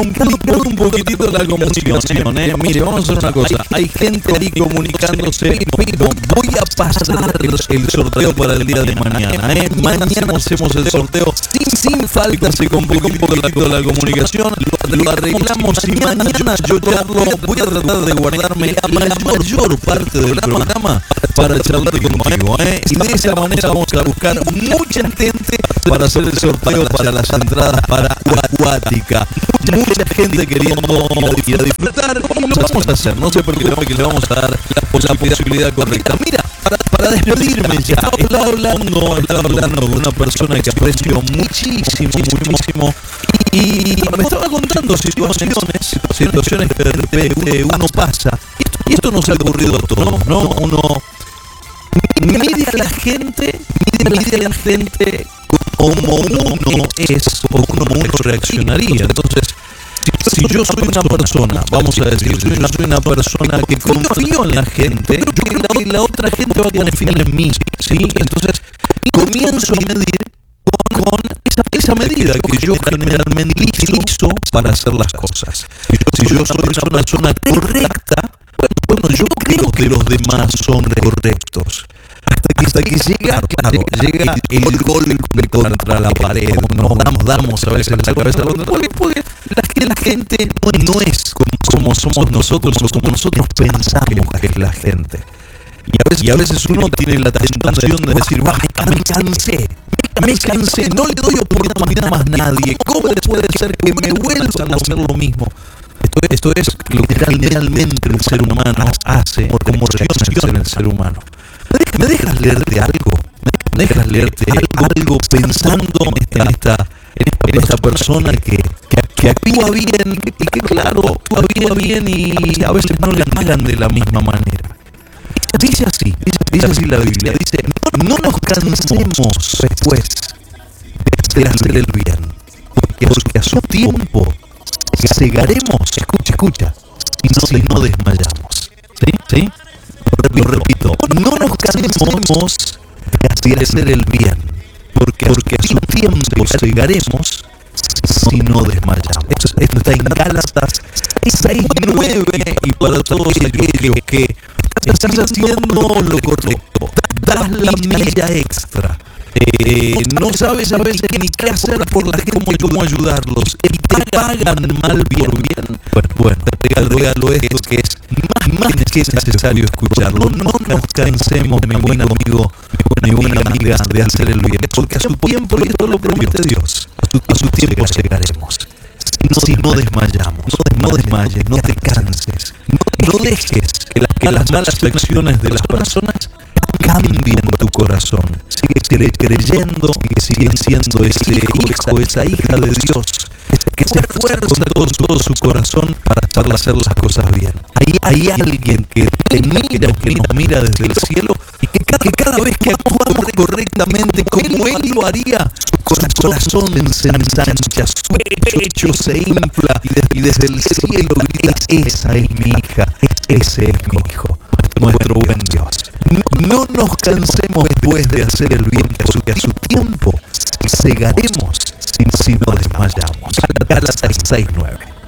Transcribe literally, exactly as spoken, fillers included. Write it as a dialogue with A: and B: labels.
A: complicado un poquitito la comunicación, ¿eh? Mire, vamos a hacer una cosa. Hay gente ahí comunicándose, pero voy a pasar el sorteo para el día de mañana, ¿eh? Mañana hacemos el sorteo sin, sin falta, se complicó un poquitito la comunicación, lo, lo arreglamos y mañana yo charlo, voy a tratar de guardarme la mayor parte del programa para charlar contigo, ¿eh? Y de esa manera vamos a buscar mucha gente para hacer el sorteo para las entradas para Acuática. Mucha gente queriendo ir a disfrutar y lo vamos a hacer. No sé por qué le vamos a dar la posibilidad correcta. Mira, para, para despedirme ya, estaba hablando, estaba hablando con una persona que aprecio muchísimo, muchísimo, y me estaba contando situaciones, situaciones que uno pasa. Y esto nos ha ocurrido a todos, ¿no? Uno mide a la gente, mide a la gente como uno es o como uno reaccionaría. Entonces, si yo soy una persona, vamos a decir, si yo soy una persona que confío en la gente, yo creo que la otra gente va a confiar en mí, ¿sí? Entonces, comienzo a medir con, con esa, esa medida que yo generalmente utilizo para hacer las cosas. Si yo soy una persona correcta, bueno, yo creo que los demás son correctos. Hasta que, hasta que llega, claro, llega el golpe contra la pared, nos damos, damos a veces la cabeza, porque, porque la, la gente no, no es como, como somos nosotros, o como nosotros pensamos que es la gente. Y a veces, y a veces uno tiene la tentación de decir, bah, me cansé, me cansé, no le doy oportunidad a más nadie, ¿cómo puede ser que me vuelvan a hacer lo mismo? Esto, esto es lo que realmente el ser humano hace, como reacciona en el ser humano. ¿Me dejas leerte algo? ¿Me dejas leerte algo, algo pensando en esta, en esta persona que, que, que actúa bien y que, claro, actúa bien y a veces no le pagan de la misma manera? Dice así, dice así la Biblia, dice, no, no nos cansemos después de hacer el bien, porque, porque a su tiempo segaremos, escucha, escucha, y no, si no desmayamos. ¿Sí? ¿Sí? Lo repito, no nos cansemos de hacer el bien, porque, porque a su tiempo segaremos si no desmayamos. Esto, esto está en Gálatas seis nueve, y para todos aquellos que están haciendo lo correcto, das la milla extra. Eh, no sabes a veces ni qué hacer por la gente, cómo, cómo ayudarlos, y te pagan mal por bien. Bueno, bueno, te regalo esto que es más, más que necesario escucharlo. No nos cansemos, mi buen amigo, mi buena amiga, de hacer el bien, porque a su tiempo, y esto lo promete Dios, a su, a su tiempo llegaremos. Si no desmayamos, no desmayes, no te canses, no dejes que, la, que las malas acciones de las personas cambien tu corazón. Sigue creyendo que siguen siendo ese hijo, esa hija de Dios, que se esfuerza con todo su corazón para hacer las cosas bien. Hay, hay alguien que te mira, que nos mira desde el cielo, y que cada, que cada vez que actuamos correctamente como Él lo haría, su corazón se ensancha, su pecho se infla, y desde el cielo grita, esa es mi hija, ese es mi hijo, nuestro buen Dios. No, no nos cansemos después de hacer el bien, que a su, que a su tiempo segaremos si, si no desmayamos. Gálatas seis nueve.